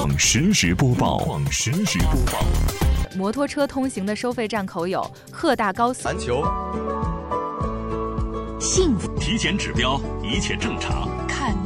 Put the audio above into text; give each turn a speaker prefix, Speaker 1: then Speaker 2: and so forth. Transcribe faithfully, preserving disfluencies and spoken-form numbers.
Speaker 1: 况实时播报。况实时播报。
Speaker 2: 摩托车通行的收费站口有鹤大高速、
Speaker 3: 篮球、
Speaker 4: 幸福、
Speaker 5: 体检指标一切正常。